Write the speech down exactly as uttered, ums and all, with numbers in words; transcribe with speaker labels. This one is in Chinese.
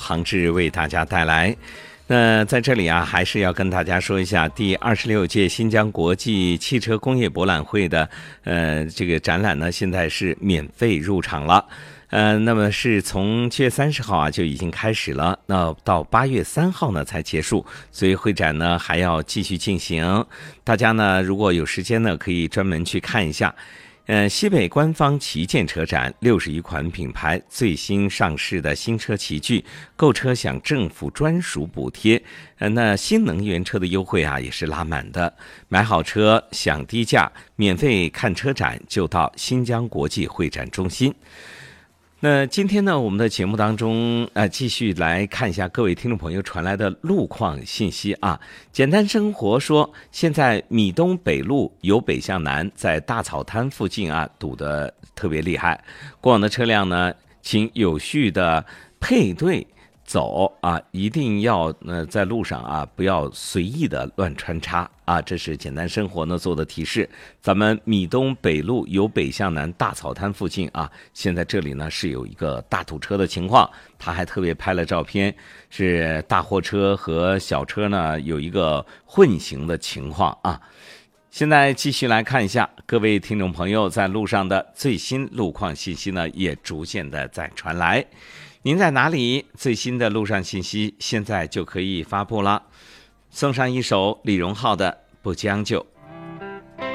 Speaker 1: 杭志为大家带来。那在这里啊，还是要跟大家说一下，第二十六届新疆国际汽车工业博览会的呃这个展览呢，现在是免费入场了。呃，那么是从七月三十号啊就已经开始了，那到八月三号呢才结束，所以会展呢还要继续进行。大家呢如果有时间呢，可以专门去看一下。呃，西北官方旗舰车展，六十余款品牌最新上市的新车齐聚，购车享政府专属补贴。呃，那新能源车的优惠啊也是拉满的，买好车享低价，免费看车展就到新疆国际会展中心。那今天呢，我们的节目当中，呃，继续来看一下各位听众朋友传来的路况信息啊。简单生活说，现在米东北路由北向南，在大草滩附近啊，堵得特别厉害。过往的车辆呢，请有序的配队走啊，一定要呃在路上啊不要随意的乱穿插啊，这是简单生活呢做的提示。咱们米东北路由北向南大草滩附近啊，现在这里呢是有一个大堵车的情况，他还特别拍了照片，是大货车和小车呢有一个混行的情况啊。现在继续来看一下各位听众朋友在路上的最新路况信息呢，也逐渐的在传来。您在哪里？最新的路上信息现在就可以发布了。送上一首李荣浩的《不将就》。